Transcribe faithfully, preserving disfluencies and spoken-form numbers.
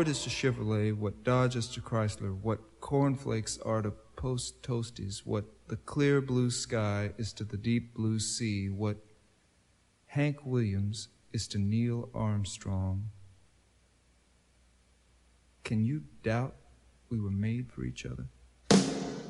Ford is to Chevrolet what Dodge is to Chrysler, what cornflakes are to Post Toasties, what the clear blue sky is to the deep blue sea, what Hank Williams is to Neil Armstrong. Can you doubt we were made for each other?